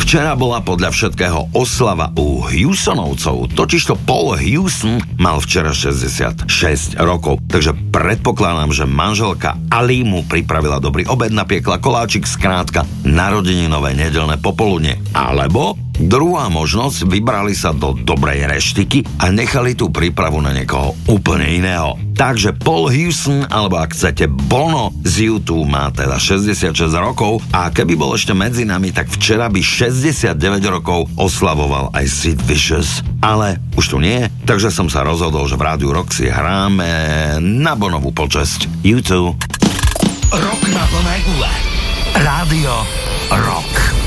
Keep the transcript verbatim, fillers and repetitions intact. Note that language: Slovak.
Včera bola podľa všetkého oslava u Hewsonovcov, totižto Paul Hewson mal včera šesťdesiatšesť rokov, takže predpokladám, že manželka Ali mu pripravila dobrý obed, napiekla koláčik, skrátka narodeninové nedeľné popoludne. Alebo druhá možnosť, vybrali sa do dobrej reštiky a nechali tú prípravu na niekoho úplne iného. Takže Paul Hewson, alebo ak chcete Bono z U dva má teda šesťdesiatšesť rokov a keby bol ešte medzi nami, tak včera by šesťdesiatdeväť rokov oslavoval aj Sid Vicious. Ale už tu nie, takže som sa rozhodol, že v Rádiu Rock si hráme na Bonovú počesť U dva. Rock na plné gule. Rádio Rock.